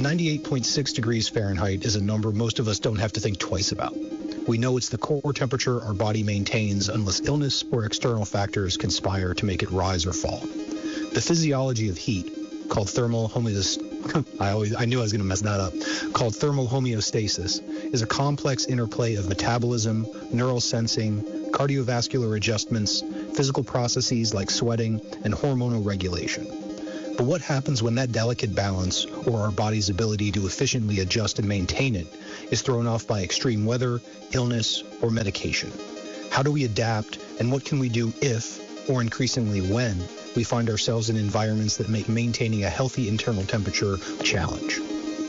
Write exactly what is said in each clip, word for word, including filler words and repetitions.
ninety-eight point six degrees Fahrenheit is a number most of us don't have to think twice about. We know it's the core temperature our body maintains unless illness or external factors conspire to make it rise or fall. The physiology of heat, called thermal homeostasis, I always I knew I was going to mess that up, called thermal homeostasis, is a complex interplay of metabolism, neural sensing, cardiovascular adjustments, physical processes like sweating, and hormonal regulation. But what happens when that delicate balance, or our body's ability to efficiently adjust and maintain it, is thrown off by extreme weather, illness, or medication? How do we adapt, and what can we do if, or increasingly when, we find ourselves in environments that make maintaining a healthy internal temperature a challenge?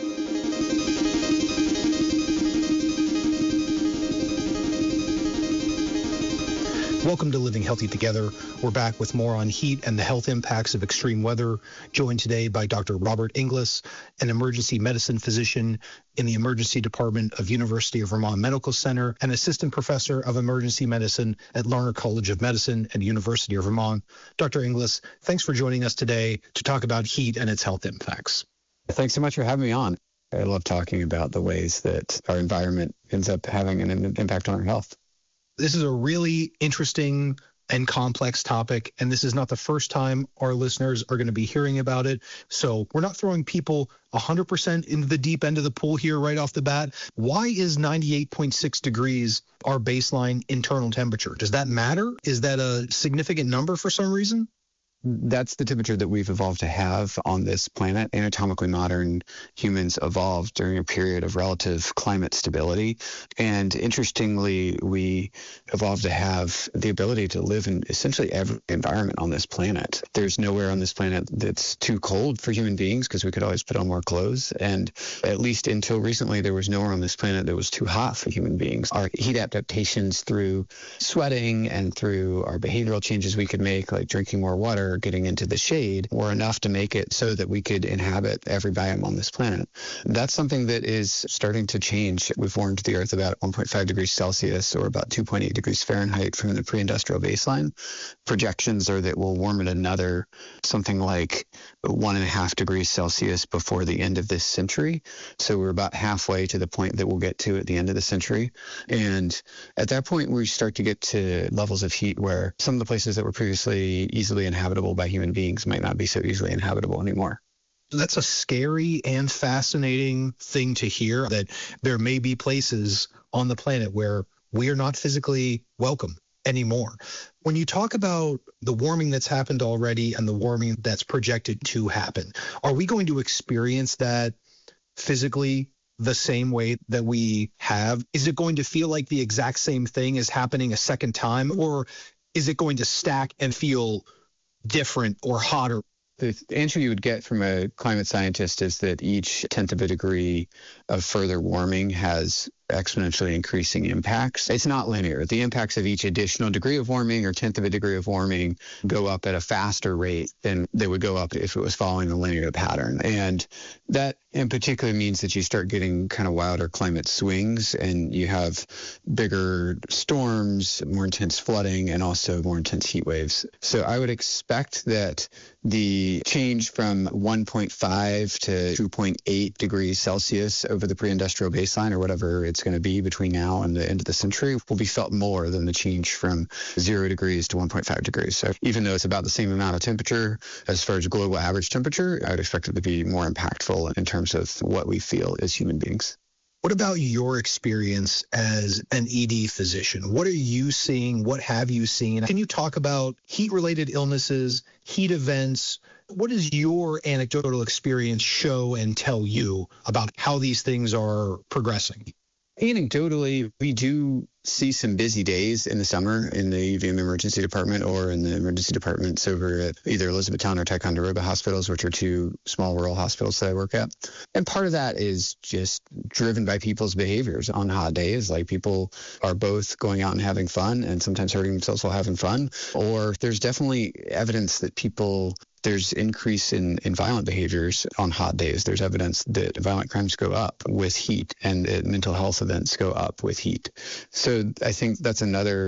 Welcome to Living Healthy Together. We're back with more on heat and the health impacts of extreme weather, joined today by Doctor Robert Inglis, an emergency medicine physician in the emergency department of University of Vermont Medical Center and assistant professor of emergency medicine at Larner College of Medicine and University of Vermont. Doctor Inglis, thanks for joining us today to talk about heat and its health impacts. Thanks so much for having me on. I love talking about the ways that our environment ends up having an impact on our health. This is a really interesting and complex topic, and this is not the first time our listeners are going to be hearing about it. So we're not throwing people one hundred percent into the deep end of the pool here right off the bat. Why is ninety-eight point six degrees our baseline internal temperature? Does that matter? Is that a significant number for some reason? That's the temperature that we've evolved to have on this planet. Anatomically modern humans evolved during a period of relative climate stability. And interestingly, we evolved to have the ability to live in essentially every environment on this planet. There's nowhere on this planet that's too cold for human beings because we could always put on more clothes. And at least until recently, there was nowhere on this planet that was too hot for human beings. Our heat adaptations through sweating and through our behavioral changes we could make, like drinking more water, getting into the shade, were enough to make it so that we could inhabit every biome on this planet. That's something that is starting to change. We've warmed the Earth about one point five degrees Celsius, or about two point eight degrees Fahrenheit from the pre-industrial baseline. Projections are that we'll warm it another something like one and a half degrees Celsius before the end of this century. So we're about halfway to the point that we'll get to at the end of the century. And at that point, we start to get to levels of heat where some of the places that were previously easily inhabitable by human beings might not be so easily inhabitable anymore. That's a scary and fascinating thing to hear, that there may be places on the planet where we are not physically welcome anymore. When you talk about the warming that's happened already and the warming that's projected to happen, are we going to experience that physically the same way that we have? Is it going to feel like the exact same thing is happening a second time, or is it going to stack and feel different or hotter? The answer you would get from a climate scientist is that each tenth of a degree of further warming has exponentially increasing impacts. It's not linear. The impacts of each additional degree of warming or tenth of a degree of warming go up at a faster rate than they would go up if it was following a linear pattern. And that in particular means that you start getting kind of wilder climate swings, and you have bigger storms, more intense flooding, and also more intense heat waves. So I would expect that the change from one point five to two point eight degrees Celsius over the pre-industrial baseline, or whatever it's going to be between now and the end of the century, will be felt more than the change from zero degrees to one point five degrees. So even though it's about the same amount of temperature as far as global average temperature, I would expect it to be more impactful in terms of what we feel as human beings. What about your experience as an E D physician? What are you seeing? What have you seen? Can you talk about heat-related illnesses, heat events? What does your anecdotal experience show and tell you about how these things are progressing? Anecdotally, we do see some busy days in the summer in the U V M emergency department or in the emergency departments over at either Elizabethtown or Ticonderoga hospitals, which are two small rural hospitals that I work at. And part of that is just driven by people's behaviors on hot days. Like, people are both going out and having fun and sometimes hurting themselves while having fun. Or there's definitely evidence that people there's increase in, in violent behaviors on hot days. There's evidence that violent crimes go up with heat, and that mental health events go up with heat. So I think that's another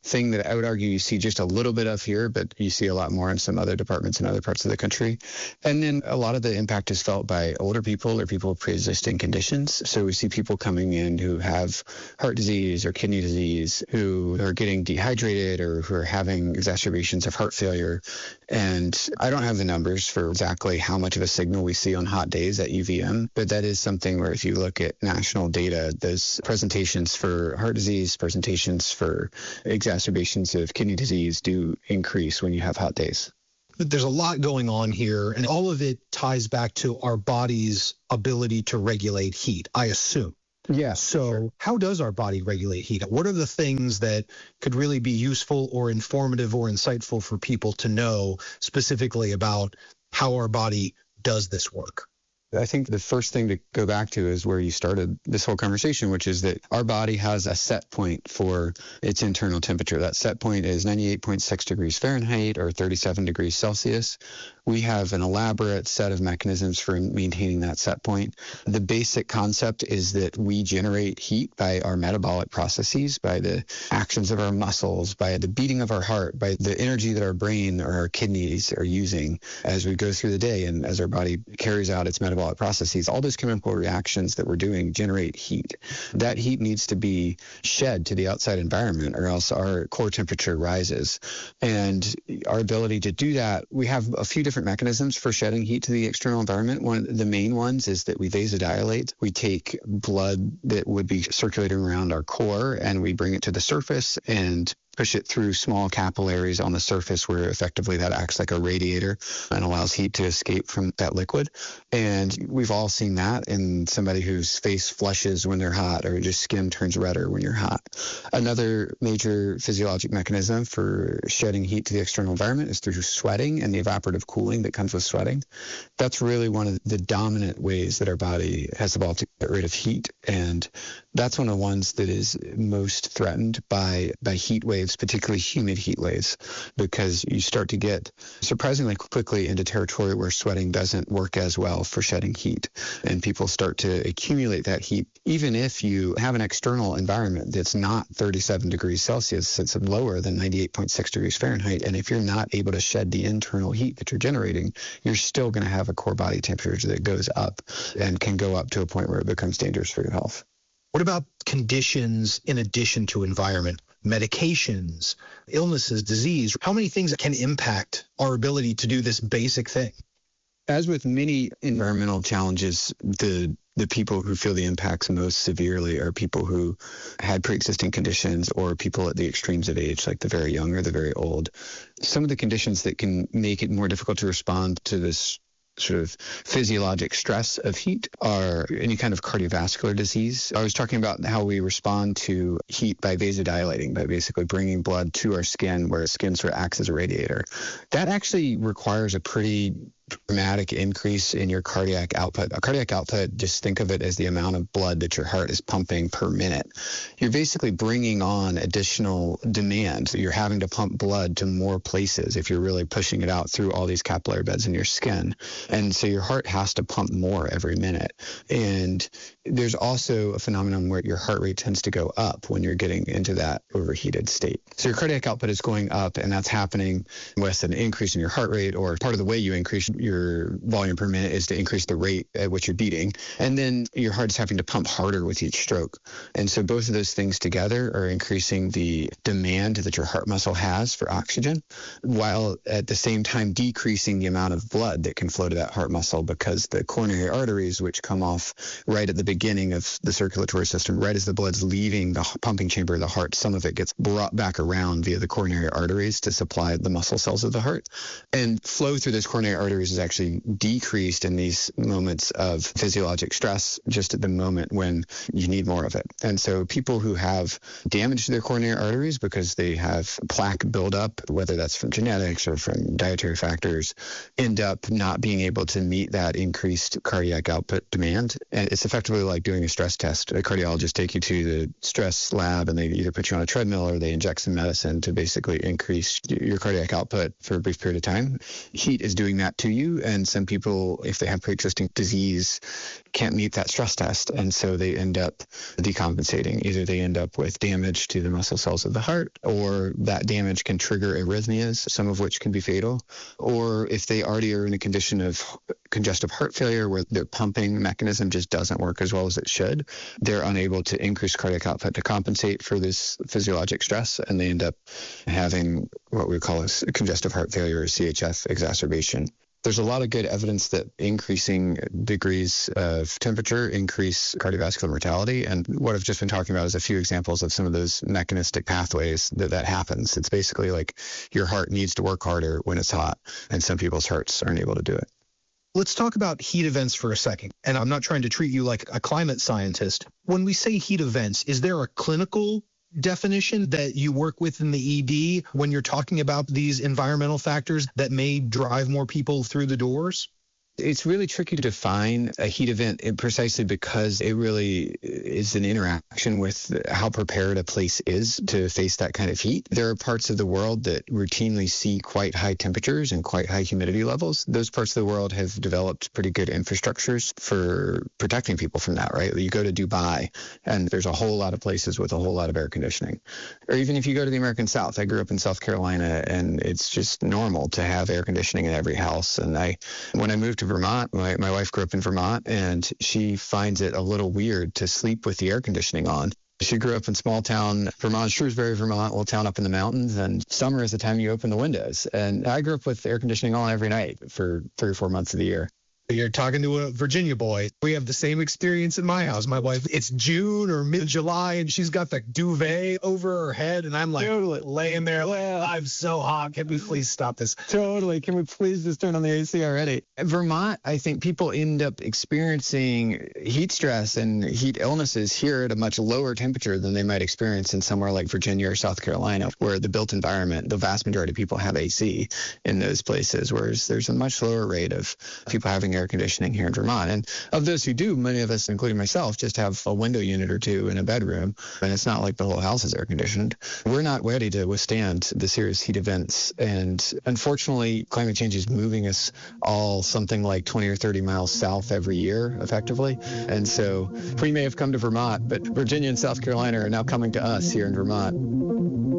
thing that I would argue you see just a little bit of here, but you see a lot more in some other departments in other parts of the country. And then a lot of the impact is felt by older people or people with pre-existing conditions. So we see people coming in who have heart disease or kidney disease, who are getting dehydrated or who are having exacerbations of heart failure. And I don't have the numbers for exactly how much of a signal we see on hot days at U V M, but that is something where if you look at national data, those presentations for heart disease, presentations for exacerbations of kidney disease do increase when you have hot days. There's a lot going on here, and all of it ties back to our body's ability to regulate heat, I assume. Yeah. So sure. How does our body regulate heat? What are the things that could really be useful or informative or insightful for people to know specifically about how our body does this work? I think the first thing to go back to is where you started this whole conversation, which is that our body has a set point for its internal temperature. That set point is ninety-eight point six degrees Fahrenheit or thirty-seven degrees Celsius. We have an elaborate set of mechanisms for maintaining that set point. The basic concept is that we generate heat by our metabolic processes, by the actions of our muscles, by the beating of our heart, by the energy that our brain or our kidneys are using as we go through the day and as our body carries out its metabolic processes. All those chemical reactions that we're doing generate heat. That heat needs to be shed to the outside environment or else our core temperature rises. And our ability to do that, we have a few different different mechanisms for shedding heat to the external environment. One of the main ones is that we vasodilate. We take blood that would be circulating around our core and we bring it to the surface and push it through small capillaries on the surface where effectively that acts like a radiator and allows heat to escape from that liquid. And we've all seen that in somebody whose face flushes when they're hot or just skin turns redder when you're hot. Another major physiologic mechanism for shedding heat to the external environment is through sweating and the evaporative cooling that comes with sweating. That's really one of the dominant ways that our body has evolved to get rid of heat. And that's one of the ones that is most threatened by, by heat waves, particularly humid heat waves, because you start to get surprisingly quickly into territory where sweating doesn't work as well for shedding heat. And people start to accumulate that heat. Even if you have an external environment that's not thirty-seven degrees Celsius, it's lower than ninety-eight point six degrees Fahrenheit. And if you're not able to shed the internal heat that you're generating, you're still going to have a core body temperature that goes up and can go up to a point where it becomes dangerous for your health. What about conditions in addition to environment? Medications, illnesses, disease? How many things can impact our ability to do this basic thing? As with many environmental challenges, the the people who feel the impacts most severely are people who had pre-existing conditions or people at the extremes of age, like the very young or the very old. Some of the conditions that can make it more difficult to respond to this sort of physiologic stress of heat are any kind of cardiovascular disease. I was talking about how we respond to heat by vasodilating, by basically bringing blood to our skin where skin sort of acts as a radiator. That actually requires a pretty dramatic increase in your cardiac output. A cardiac output, just think of it as the amount of blood that your heart is pumping per minute. You're basically bringing on additional demand. You're having to pump blood to more places if you're really pushing it out through all these capillary beds in your skin. And so your heart has to pump more every minute. And there's also a phenomenon where your heart rate tends to go up when you're getting into that overheated state. So your cardiac output is going up, and that's happening with an increase in your heart rate, or part of the way you increase your volume per minute is to increase the rate at which you're beating. And then your heart is having to pump harder with each stroke. And so both of those things together are increasing the demand that your heart muscle has for oxygen, while at the same time decreasing the amount of blood that can flow to that heart muscle, because the coronary arteries, which come off right at the beginning of the circulatory system, right as the blood's leaving the pumping chamber of the heart, some of it gets brought back around via the coronary arteries to supply the muscle cells of the heart. And flow through those coronary arteries is actually decreased in these moments of physiologic stress, just at the moment when you need more of it. And so people who have damage to their coronary arteries because they have plaque buildup, whether that's from genetics or from dietary factors, end up not being able to meet that increased cardiac output demand. And it's effectively like doing a stress test. A cardiologist take you to the stress lab and they either put you on a treadmill or they inject some medicine to basically increase your cardiac output for a brief period of time. Heat is doing that to you. And some people, if they have pre-existing disease, can't meet that stress test. And so they end up decompensating. Either they end up with damage to the muscle cells of the heart, or that damage can trigger arrhythmias, some of which can be fatal. Or if they already are in a condition of congestive heart failure where their pumping mechanism just doesn't work as well as it should, they're unable to increase cardiac output to compensate for this physiologic stress, and they end up having what we call a congestive heart failure or C H F exacerbation. There's a lot of good evidence that increasing degrees of temperature increase cardiovascular mortality. And what I've just been talking about is a few examples of some of those mechanistic pathways that that happens. It's basically like your heart needs to work harder when it's hot, and some people's hearts aren't able to do it. Let's talk about heat events for a second. And I'm not trying to treat you like a climate scientist. When we say heat events, is there a clinical definition that you work with in the E D when you're talking about these environmental factors that may drive more people through the doors? It's really tricky to define a heat event precisely because it really is an interaction with how prepared a place is to face that kind of heat. There are parts of the world that routinely see quite high temperatures and quite high humidity levels. Those parts of the world have developed pretty good infrastructures for protecting people from that, right? You go to Dubai and there's a whole lot of places with a whole lot of air conditioning. Or even if you go to the American South, I grew up in South Carolina, and it's just normal to have air conditioning in every house. And I, when I moved to Vermont, my, my wife grew up in Vermont, and she finds it a little weird to sleep with the air conditioning on. She grew up in small town Vermont, Shrewsbury, Vermont, a little town up in the mountains, and summer is the time you open the windows. And I grew up with air conditioning on every night for three or four months of the year. You're talking to a Virginia boy. We have the same experience in my house. My wife, it's June or mid-July, and she's got the duvet over her head, and I'm like totally laying there, well, I'm so hot. Can we please stop this? Totally. Can we please just turn on the A C already? In Vermont, I think people end up experiencing heat stress and heat illnesses here at a much lower temperature than they might experience in somewhere like Virginia or South Carolina, where the built environment, the vast majority of people have A C in those places, whereas there's a much lower rate of people having air conditioning here in Vermont. And of those who do, many of us, including myself, just have a window unit or two in a bedroom, and it's not like the whole house is air conditioned. We're not ready to withstand the serious heat events. And unfortunately, climate change is moving us all something like twenty or thirty miles south every year, effectively. And so we may have come to Vermont, but Virginia and South Carolina are now coming to us here in Vermont.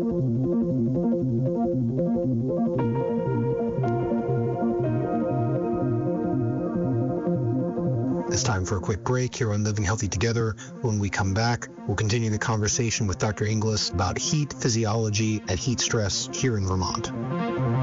It's time for a quick break here on Living Healthy Together. When we come back, we'll continue the conversation with Doctor Inglis about heat physiology and heat stress here in Vermont.